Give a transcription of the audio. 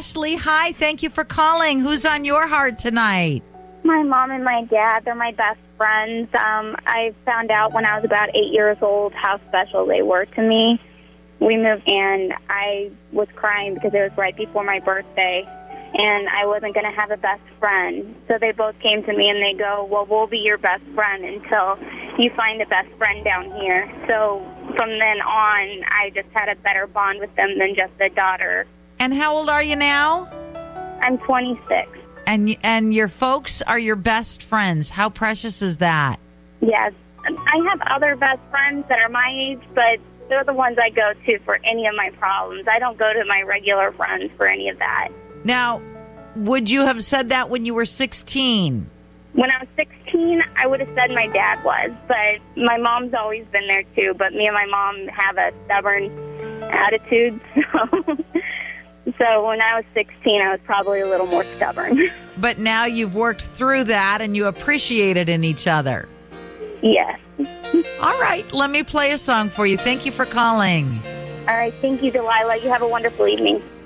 Ashley, hi. Thank you for calling. Who's on your heart tonight? My mom and my dad, they're my best friends. I found out when I was about 8 years old how special they were to me. We moved, and I was crying because it was right before my birthday, and I wasn't going to have a best friend. So they both came to me, and they go, well, we'll be your best friend until you find a best friend down here. So from then on, I just had a better bond with them than just a daughter. And how old are you now? I'm 26. And your folks are your best friends. How precious is that? Yes. I have other best friends that are my age, but they're the ones I go to for any of my problems. I don't go to my regular friends for any of that. Now, would you have said that when you were 16? When I was 16, I would have said my dad was, but my mom's always been there too, but me and my mom have a stubborn attitude, so when I was 16, I was probably a little more stubborn. But now you've worked through that and you appreciate it in each other. Yes. All right, let me play a song for you. Thank you for calling. All right, thank you, Delilah. You have a wonderful evening.